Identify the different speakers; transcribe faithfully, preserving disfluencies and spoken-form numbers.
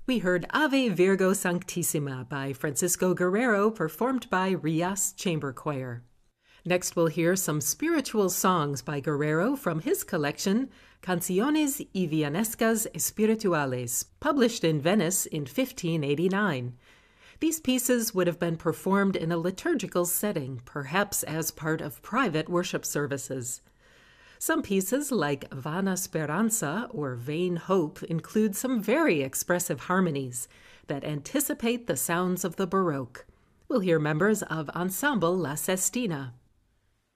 Speaker 1: We heard Ave Virgo Sanctissima by Francisco Guerrero, performed by Rias Chamber Choir. Next, we'll hear some spiritual songs by Guerrero from his collection, Canciones y Villanescas Espirituales, published in Venice in fifteen eighty-nine. These pieces would have been performed in a liturgical setting, perhaps as part of private worship services. Some pieces, like Vana Speranza, or Vain Hope, include some very expressive harmonies that anticipate the sounds of the Baroque. We'll hear members of Ensemble La Sestina.